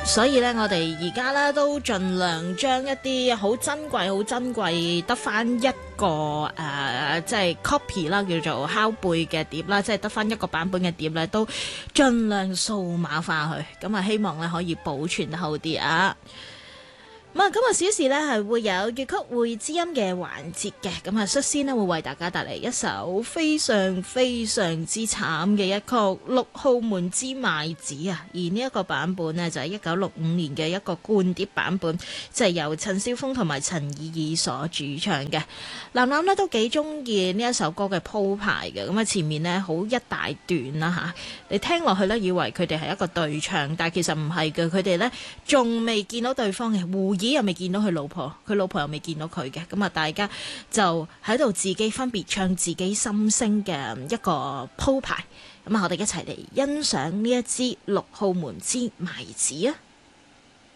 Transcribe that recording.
所以咧，我哋而家咧都盡量將一啲好珍貴得翻一個即係 copy 啦，叫做拷貝嘅碟啦，即係得翻一個版本嘅碟咧，都盡量數碼化去，咁啊希望咧可以保存得好啲啊！咁啊，今日小時咧係會有粵曲會知音嘅環節嘅，咁啊率先咧會為大家帶嚟一首非常非常之慘嘅一曲《六號門之賣子》啊，而呢一個版本呢，就係1965年嘅一個灌碟版本，即係由陳笑風同埋陳以爾所主唱嘅。藍藍呢都幾中意呢一首歌嘅鋪排嘅，咁啊前面呢好一大段啦嚇，你聽落去呢，以為佢哋係一個對唱，但係其實唔係嘅，佢哋呢仲未見到對方嘅胡又未見到佢老婆，佢老婆又未見到佢嘅，咁啊大家就喺度自己分別唱自己心聲嘅一個鋪排，咁啊我哋一齊嚟欣賞呢一支六號門之賣子啊！